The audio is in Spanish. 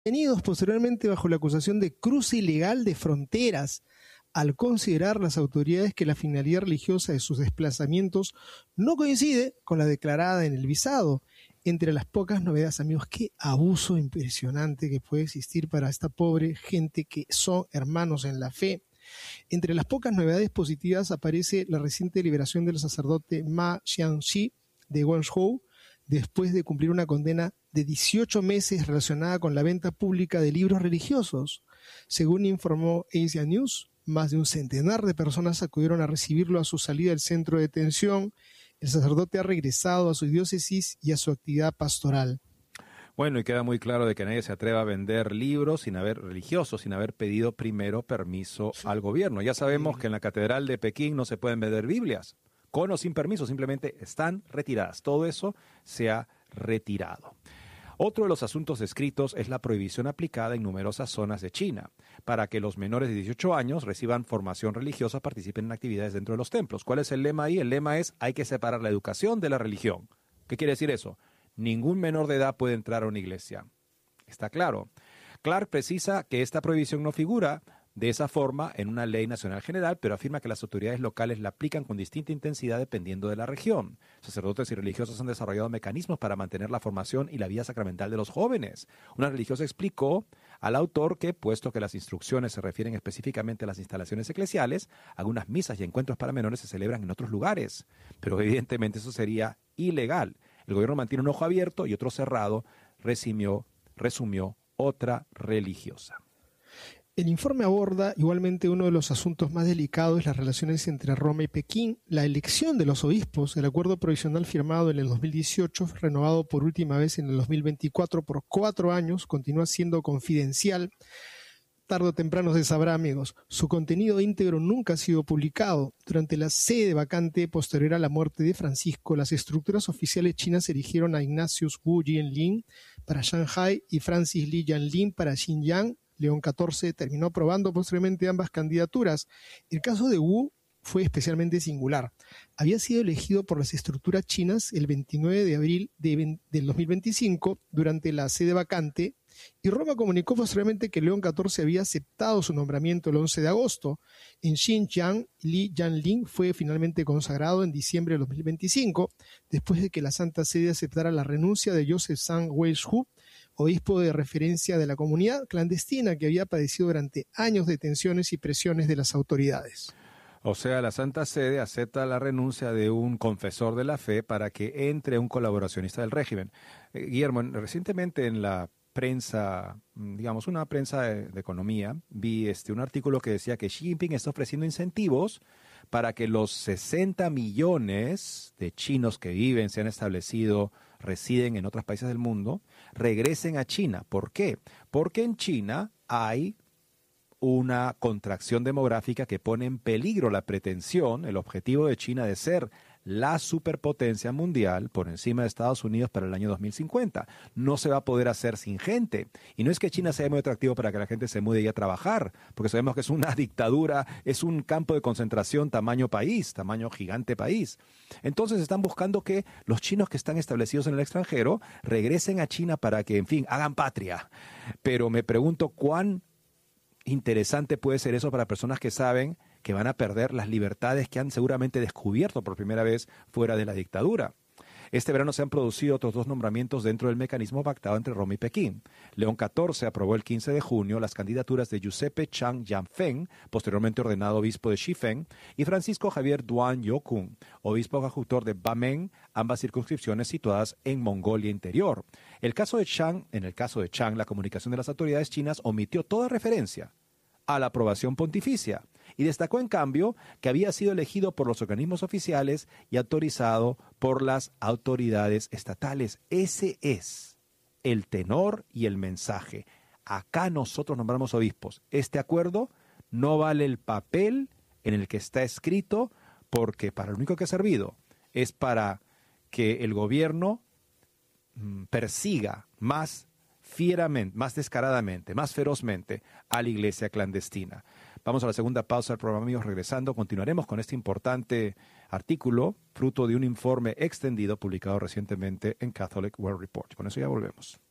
detenidos posteriormente bajo la acusación de cruce ilegal de fronteras, al considerar las autoridades que la finalidad religiosa de sus desplazamientos no coincide con la declarada en el visado. Entre las pocas novedades, amigos, qué abuso impresionante que puede existir para esta pobre gente que son hermanos en la fe. Entre las pocas novedades positivas aparece la reciente liberación del sacerdote Ma Xiangxi de Guangzhou, después de cumplir una condena de 18 meses relacionada con la venta pública de libros religiosos. Según informó Asia News, más de un centenar de personas acudieron a recibirlo a su salida del centro de detención. El sacerdote ha regresado a su diócesis y a su actividad pastoral. Bueno, y queda muy claro de que nadie se atreva a vender libros religiosos sin haber pedido primero permiso al gobierno. Ya sabemos que en la Catedral de Pekín no se pueden vender Biblias, con o sin permiso, simplemente están retiradas. Todo eso se ha retirado. Otro de los asuntos descritos es la prohibición aplicada en numerosas zonas de China para que los menores de 18 años reciban formación religiosa, participen en actividades dentro de los templos. ¿Cuál es el lema ahí? El lema es: hay que separar la educación de la religión. ¿Qué quiere decir eso? Ningún menor de edad puede entrar a una iglesia. Está claro. Clark precisa que esta prohibición no figura de esa forma en una ley nacional general, pero afirma que las autoridades locales la aplican con distinta intensidad dependiendo de la región. Sacerdotes y religiosos han desarrollado mecanismos para mantener la formación y la vida sacramental de los jóvenes. Una religiosa explicó al autor que, puesto que las instrucciones se refieren específicamente a las instalaciones eclesiales, algunas misas y encuentros para menores se celebran en otros lugares. Pero evidentemente eso sería ilegal. El gobierno mantiene un ojo abierto y otro cerrado, resumió otra religiosa. El informe aborda igualmente uno de los asuntos más delicados, las relaciones entre Roma y Pekín, la elección de los obispos, el acuerdo provisional firmado en el 2018, renovado por última vez en el 2024 por 4 años, continúa siendo confidencial. Tarde o temprano se sabrá, amigos. Su contenido íntegro nunca ha sido publicado. Durante la sede vacante posterior a la muerte de Francisco, las estructuras oficiales chinas eligieron a Ignatius Wu Jianlin para Shanghái y Francis Li Jianlin para Xinjiang. León XIV terminó aprobando posteriormente ambas candidaturas. El caso de Wu fue especialmente singular. Había sido elegido por las estructuras chinas el 29 de abril del 2025 durante la sede vacante, y Roma comunicó posteriormente que León XIV había aceptado su nombramiento el 11 de agosto. En Xinjiang, Li Jianlin fue finalmente consagrado en diciembre de 2025, después de que la Santa Sede aceptara la renuncia de Joseph Sang Weizhou, obispo de referencia de la comunidad clandestina que había padecido durante años de tensiones y presiones de las autoridades. O sea, la Santa Sede acepta la renuncia de un confesor de la fe para que entre un colaboracionista del régimen. Guillermo, recientemente en la prensa, digamos una prensa de economía, vi un artículo que decía que Xi Jinping está ofreciendo incentivos para que los 60 millones de chinos que viven, se han establecido, residen en otros países del mundo, regresen a China. ¿Por qué? Porque en China hay una contracción demográfica que pone en peligro la pretensión, el objetivo de China de ser la superpotencia mundial por encima de Estados Unidos para el año 2050. No se va a poder hacer sin gente. Y no es que China sea muy atractivo para que la gente se mude y a trabajar, porque sabemos que es una dictadura, es un campo de concentración tamaño país, tamaño gigante país. Entonces están buscando que los chinos que están establecidos en el extranjero regresen a China para que, en fin, hagan patria. Pero me pregunto cuán interesante puede ser eso para personas que saben que van a perder las libertades que han seguramente descubierto por primera vez fuera de la dictadura. Este verano se han producido otros 2 nombramientos dentro del mecanismo pactado entre Roma y Pekín. León XIV aprobó el 15 de junio las candidaturas de Giuseppe Chang Yanfeng, posteriormente ordenado obispo de Shifeng, y Francisco Javier Duan Yokun, obispo adjutor de Bameng, ambas circunscripciones situadas en Mongolia Interior. En el caso de Chang, la comunicación de las autoridades chinas omitió toda referencia a la aprobación pontificia y destacó en cambio que había sido elegido por los organismos oficiales y autorizado por las autoridades estatales. Ese es el tenor y el mensaje. Acá nosotros nombramos obispos. Este acuerdo no vale el papel en el que está escrito, porque para lo único que ha servido es para que el gobierno persiga más fieramente, más descaradamente, más ferozmente a la iglesia clandestina. Vamos a la segunda pausa del programa, amigos. Regresando, continuaremos con este importante artículo, fruto de un informe extendido publicado recientemente en Catholic World Report. Con eso ya volvemos.